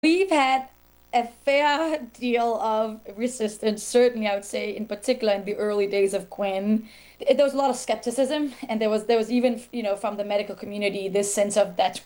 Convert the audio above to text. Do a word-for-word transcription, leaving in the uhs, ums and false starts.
We've had a fair deal of resistance, certainly, I would say, in particular in the early days of Quinn. There was a lot of skepticism, and there was there was even, you know, from the medical community, this sense of that's